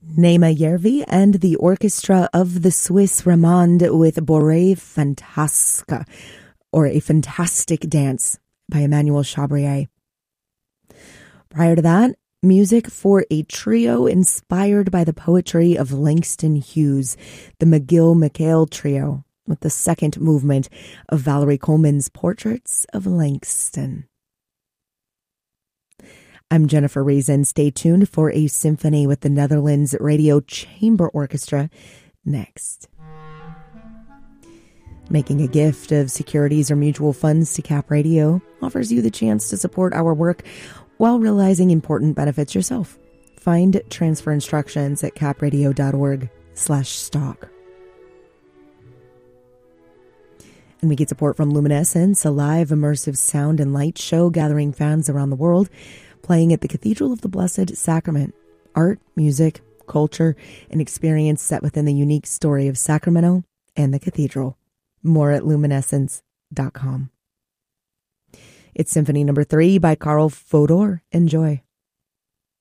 Nema Järvi and the Orchestra of the Swiss Romande with Borée Fantasca, or A Fantastic Dance by Emmanuel Chabrier. Prior to that, music for a trio inspired by the poetry of Langston Hughes, the McGill-McHale Trio, with the second movement of Valerie Coleman's Portraits of Langston. I'm Jennifer Reason. Stay tuned for a symphony with the Netherlands Radio Chamber Orchestra next. Making a gift of securities or mutual funds to Cap Radio offers you the chance to support our work while realizing important benefits yourself. Find transfer instructions at capradio.org/stock. And we get support from Luminescence, a live immersive sound and light show gathering fans around the world, playing at the Cathedral of the Blessed Sacrament. Art, music, culture, and experience set within the unique story of Sacramento and the cathedral. More at luminescence.com. It's Symphony Number 3 by Carl Fodor. Enjoy.